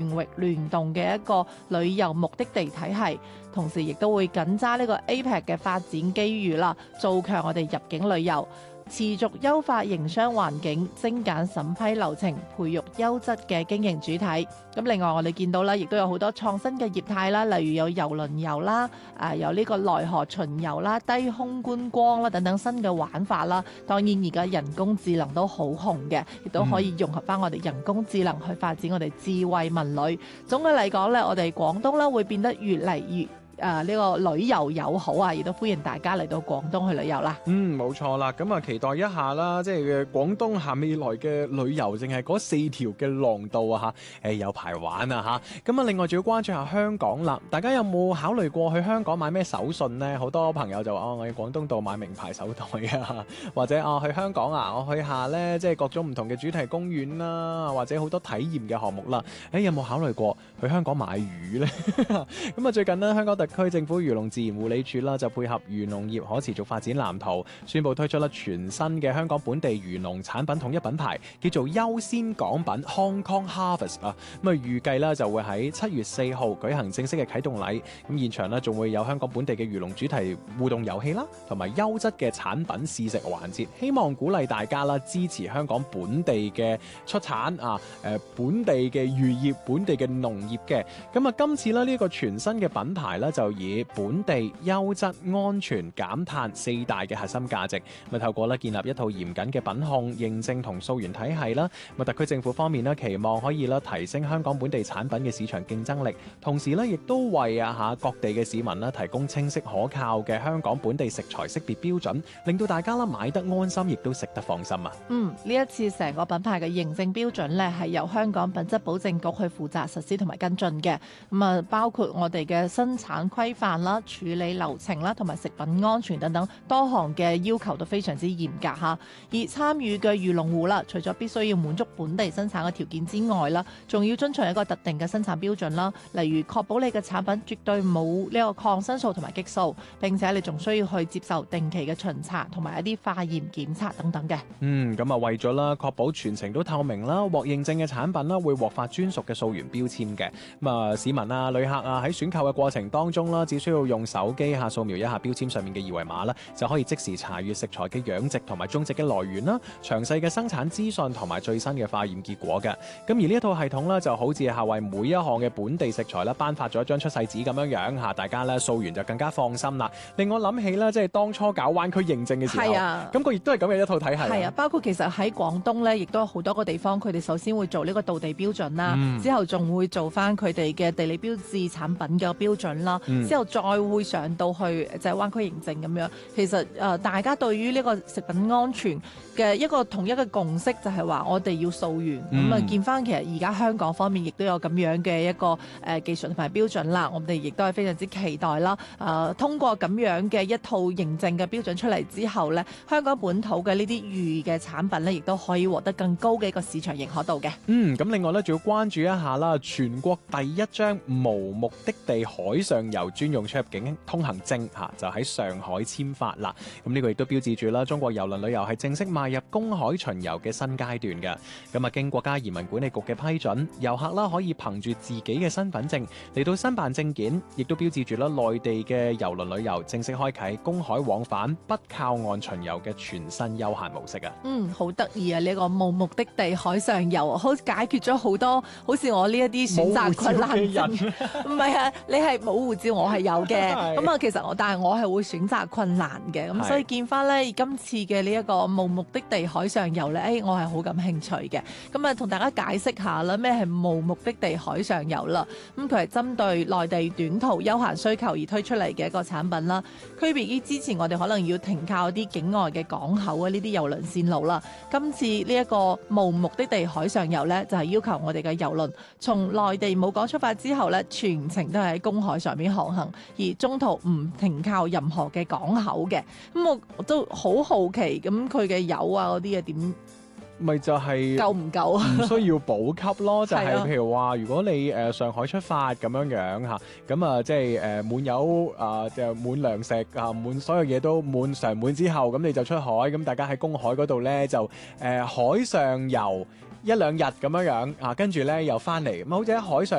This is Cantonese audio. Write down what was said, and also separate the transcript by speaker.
Speaker 1: 域聯動嘅一個旅遊目的地體系，同時亦都會緊揸呢個 APEC 嘅發展機遇啦，做強我哋入境旅遊。持續優化營商環境，精簡審批流程，培育優質嘅經營主體。咁另外我哋見到啦，亦都有好多創新嘅業態啦，例如有郵輪遊啦，有呢個內河巡遊啦、低空觀光啦等等新嘅玩法啦。當然而家人工智能都好紅嘅，亦都可以融合翻我哋人工智能去發展我哋智慧文旅。總嘅嚟講咧，我哋廣東咧會變得越嚟越呢個旅遊友好啊，亦都歡迎大家嚟到廣東去旅遊啦。
Speaker 2: 冇錯啦，咁啊期待一下啦，即係廣東下未來嘅旅遊，淨係嗰4條嘅廊道啊嚇，有排玩啊嚇。咁啊，另外仲要關注下香港啦，大家有冇考慮過去香港買咩手信呢？好多朋友就話我喺廣東度買名牌手袋啊，或者去香港啊，我去下呢，即係各種唔同嘅主題公園啦，或者好多體驗嘅項目啦。有冇考慮過去香港買魚呢？咁啊，最近呢，香港特區政府漁農自然護理署啦，就配合漁農業可持續發展藍圖，宣布推出全新嘅香港本地漁農產品統一品牌，叫做優先港品 Hong Kong Harvest 啊。咁預計咧就會喺7月4號舉行正式嘅啟動禮。咁現場咧仲會有香港本地嘅漁農主題互動遊戲啦，同埋優質嘅產品試食環節，希望鼓勵大家啦支持香港本地嘅出產啊，本地嘅漁業、本地嘅農業嘅。咁啊，今次咧呢個全新嘅品牌咧就以本地優質、安全、減碳4大嘅核心價值，透過建立一套嚴謹嘅品控認證同溯源體系啦。特區政府方面期望可以提升香港本地產品嘅市場競爭力，同時亦都為各地嘅市民提供清晰可靠嘅香港本地食材識別標準，令到大家買得安心，亦都食得放心啊。
Speaker 1: 呢一次成個品牌嘅認證標準咧係由香港品質保證局去負責實施同埋跟進嘅。包括我哋嘅生產規範啦、處理流程啦，同埋食品安全等等多項嘅要求都非常之嚴格嚇。而參與嘅漁農戶啦，除咗必須要滿足本地生產嘅條件之外啦，仲要遵循一個特定嘅生產標準啦，例如確保你嘅產品絕對冇呢個抗生素同埋激素，並且你仲需要去接受定期嘅巡查同埋一啲化驗檢測等等嘅。
Speaker 2: 咁為咗啦確保全程都透明啦，獲認證嘅產品啦會獲發專屬嘅溯源標籤嘅。市民啊、旅客啊喺選購嘅過程當中啦，只需要用手機掃描一下標籤上面嘅二維碼啦，就可以即時查閱食材嘅養殖同埋種植嘅來源啦、詳細嘅生產資訊同埋最新嘅化驗結果嘅。咁而呢一套系統咧，就好似係為每一項嘅本地食材啦頒發咗一張出世紙咁樣嚇，大家咧掃完就更加放心啦。令我諗起咧，即係當初搞灣區認證嘅時候，咁佢亦都係咁嘅一套體系。
Speaker 1: 係啊，包括其實喺廣東咧，亦都有好多個地方，佢哋首先會做呢個道地標準啦，之後仲會做翻佢哋嘅地理標誌產品嘅標準啦，之後再會上到去就係灣區認證咁樣。其實大家對於呢個食品安全嘅一個統一嘅共識就係話我哋要溯源。見翻其實而家香港方面亦都有咁樣嘅一個技術同埋標準啦，我哋亦都係非常之期待啦。通過咁樣嘅一套認證嘅標準出嚟之後呢，香港本土嘅呢啲魚嘅產品呢，亦都可以獲得更高嘅一個市場認可度嘅。
Speaker 2: 咁另外呢，仲要關注一下啦，全國第一張無目的地海上遊專用出入境通行證就喺上海簽發啦。咁呢個亦都標誌住啦，中國郵輪旅遊係正式邁入公海巡遊嘅新階段嘅。咁啊，經國家移民管理局嘅批准，遊客啦可以憑住自己嘅身份證嚟到申辦證件，亦都標誌住啦內地嘅郵輪旅遊正式開啟公海往返不靠岸巡遊嘅全新休閒模式啊。
Speaker 1: 好得意啊！呢個無目的地海上遊，好似解決咗好多好似我呢一啲選擇困難嘅人。唔係啊，你係冇護照，我係有嘅。咁其實但係我係會選擇困難嘅。咁所以見翻咧今次嘅呢一個無目的地海上遊咧，我係好感興趣嘅。咁同大家解釋下啦，咩係無目的地海上遊啦？咁佢係針對內地短途休閒需求而推出嚟嘅一個產品啦。區別於之前我哋可能要停靠一啲境外嘅港口啊，呢啲郵輪線路啦。今次呢一個無目的地海上遊呢，就係要求我哋嘅郵輪從內地母港出發之後呢，全程都係喺公海上面航行，而中途唔停靠任何嘅港口嘅。咁我都好好奇，咁佢嘅油啊嗰啲嘢點？
Speaker 2: 咪就係
Speaker 1: 夠唔夠啊？
Speaker 2: 唔需要補給咯，就係譬如話，如果你上海出發咁樣嚇，咁即係滿油就滿糧食滿所有嘢都滿常滿之後，咁你就出海，咁大家喺公海嗰度咧就海上遊1-2日咁樣跟住咧又翻嚟，咁好似喺海上